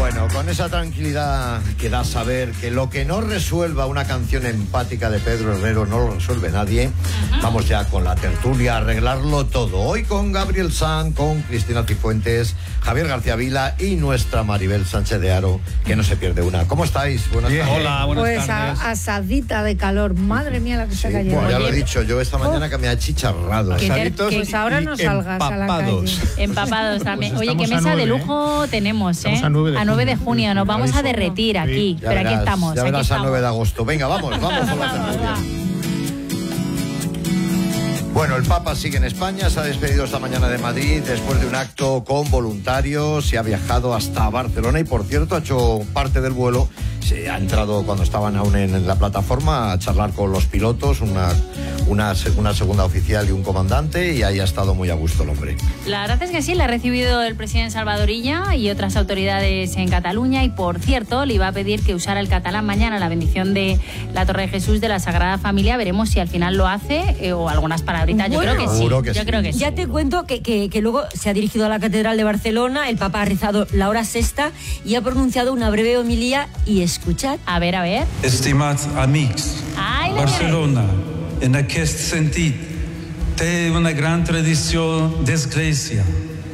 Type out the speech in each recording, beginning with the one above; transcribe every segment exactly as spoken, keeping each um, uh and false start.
Bueno, con esa tranquilidad que da saber que lo que no resuelva una canción empática de Pedro Herrero no lo resuelve nadie, uh-huh. Vamos ya con la tertulia a arreglarlo todo. Hoy con Gabriel Sanz, con Cristina Cifuentes, Javier García Vila y nuestra Maribel Sánchez de Haro, que no se pierde una. ¿Cómo estáis? Buenas Bien. tardes. Hola, buenas pues tardes. Pues asadita de calor. Madre mía la que se sí, cayó. bueno, ya lo he Oye, dicho yo esta mañana que me ha chicharrado. Que te, Asaditos pues ahora no salgas empapados. a la calle. Empapados también. Pues Oye, qué mesa de lujo tenemos, ¿eh? A nueve de, a nueve de junio. junio. Nos vamos a Aviso. derretir aquí. Sí, pero verás, aquí estamos. Ya aquí verás a estamos. nueve de agosto. Venga, vamos, vamos con la tertulia. Bueno, el Papa sigue en España, se ha despedido esta mañana de Madrid después de un acto con voluntarios, se ha viajado hasta Barcelona y, por cierto, ha hecho parte del vuelo, se ha entrado cuando estaban aún en la plataforma a charlar con los pilotos, una, una, una segunda oficial y un comandante, y ahí ha estado muy a gusto el hombre. La verdad es que sí, le ha recibido el presidente Salvador Illa y otras autoridades en Cataluña, y, por cierto, le iba a pedir que usara el catalán mañana, la bendición de la Torre de Jesús de la Sagrada Familia. Veremos si al final lo hace eh, o algunas palabras. Yo Bueno, creo que sí. seguro que Yo sí. creo que sí. Ya te cuento que, que, que luego se ha dirigido a la Catedral de Barcelona, el Papa ha rezado la hora sexta y ha pronunciado una breve homilía, y escuchad. A ver, a ver. Estimats amics, Ai, la Barcelona, en aquest sentit, té una gran tradició d'església.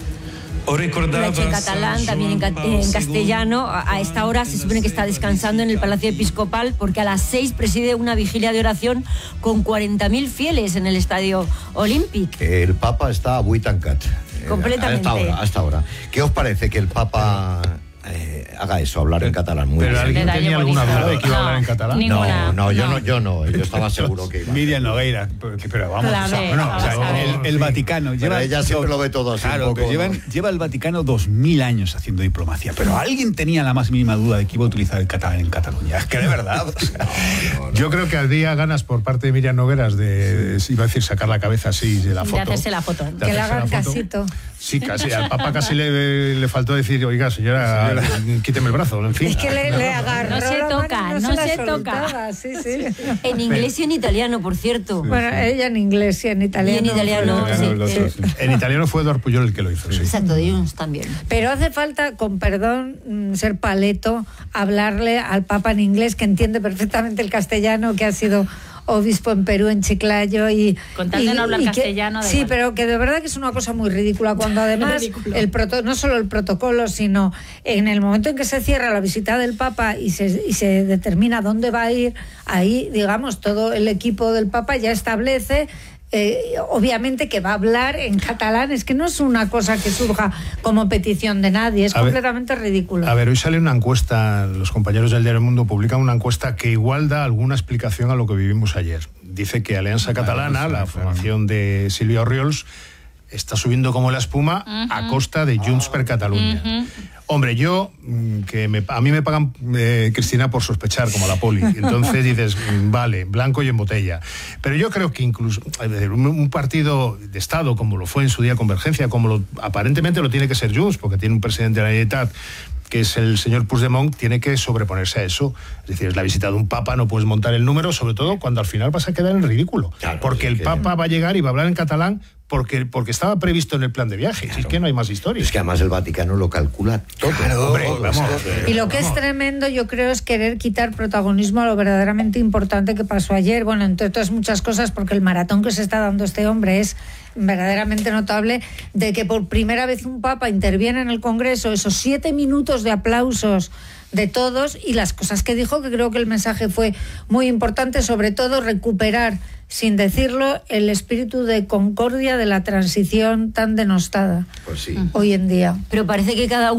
O Lo ha recordava hecho en catalán, también en, ca- en castellano. A, a esta hora se supone que está descansando en el Palacio Episcopal, porque a las seis preside una vigilia de oración con cuarenta mil fieles en el Estadio Olímpic. El Papa está a buit tancat. Eh, Completamente. Hasta ahora, hasta ahora. ¿Qué os parece que el Papa eh, haga eso, hablar en catalán? Muy Pero bien. ¿alguien Detalle tenía alguna bonito. duda de que iba a hablar en No, catalán? ninguna. No, no, yo No. no, yo no, yo estaba seguro que iba. Miriam Nogueira, porque- pero vamos, Claro, o sea, bueno, o sea, vamos a ver. el, el Vaticano Pero lleva, ella siempre lo ve todo así claro, un poco, que llevan, ¿no? lleva el Vaticano dos mil años haciendo diplomacia, pero alguien tenía la más mínima duda de que iba a utilizar el catalán en Cataluña. Es que de verdad, o sea, Yo creo que habría ganas por parte de Miriam Nogueras de, iba a decir, sacar la cabeza así de la De foto. hacerse la foto. De Que le hacerse hagan la foto. casito. Sí, casi. Al Papa casi le, le faltó decir, oiga, señora, quíteme el brazo, en fin. Es que le, le agarró No se la mano y toca, no, no se, la se toca. soltaba. Sí, sí. En inglés y en italiano, por cierto. Bueno, ella en inglés y en italiano. Y en italiano, Pero- sí. los dos, sí. En italiano fue Eduard Puyol el que lo hizo, sí. Exacto, de Junts también. Pero hace falta, con perdón, mm, ser paleto, hablarle al Papa en inglés, que entiende perfectamente el castellano, que ha sido obispo en Perú, en Chiclayo, y Con tal de no hablar que- castellano, da sí, igual. pero que de verdad que es una cosa muy ridícula, cuando además Ridículo. el proto, no solo el protocolo, sino en el momento en que se cierra la visita del Papa y se, y se determina dónde va a ir, ahí, digamos, todo el equipo del Papa ya establece Eh, obviamente que va a hablar en catalán. Es que no es una cosa que surja como petición de nadie, es A ver, completamente ridículo. A ver, hoy sale una encuesta, los compañeros del Diario El Mundo publican una encuesta que igual da alguna explicación a lo que vivimos ayer. Dice que Alianza Catalana, la formación de Silvia Orriols, está subiendo como la espuma Uh-huh. a costa de Junts per Catalunya. Uh-huh. Hombre, yo, mm, que me, a mí me pagan, eh, Cristina, por sospechar, como a la poli. Entonces dices, mm, vale, blanco y en botella. Pero yo creo que incluso eh, un, un partido de Estado, como lo fue en su día Convergencia, como lo, aparentemente lo tiene que ser Junts, porque tiene un presidente de la Generalitat, que es el señor Puigdemont, tiene que sobreponerse a eso. Es decir, es la visita de un papa, no puedes montar el número, sobre todo cuando al final vas a quedar en ridículo. Claro, porque sí, el que- papa va a llegar y va a hablar en catalán porque, porque estaba previsto en el plan de viaje. Claro. Si es que no hay más historias. Es que además el Vaticano lo calcula todo. Claro, hombre, todo, vamos. todo. Y lo que es tremendo, yo creo, es querer quitar protagonismo a lo verdaderamente importante que pasó ayer. Bueno, entre otras muchas cosas, porque el maratón que se está dando este hombre es verdaderamente notable, de que por primera vez un papa interviene en el Congreso, esos siete minutos de aplausos de todos, y las cosas que dijo, que creo que el mensaje fue muy importante, sobre todo recuperar, sin decirlo, el espíritu de concordia de la transición tan denostada Pues sí. hoy en día. Pero parece que cada uno